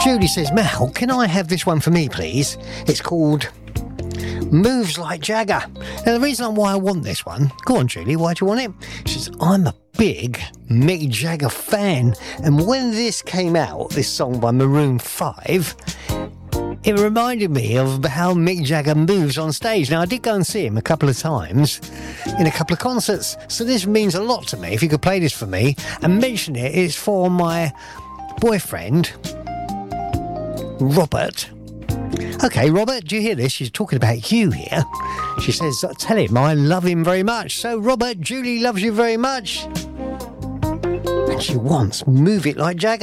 Julie says, Mal, can I have this one for me, please? It's called Moves Like Jagger. Now, the reason why I want this one, go on, Julie, why do you want it? She says, I'm a big Mick Jagger fan, and when this came out, this song by Maroon 5, it reminded me of how Mick Jagger moves on stage. Now, I did go and see him a couple of times in a couple of concerts, so this means a lot to me. If you could play this for me and mention it, it's for my boyfriend, Robert. Okay, Robert, do you hear this? She's talking about you here. She says, tell him I love him very much. So, Robert, Julie loves you very much. And she wants Move It Like Jagger.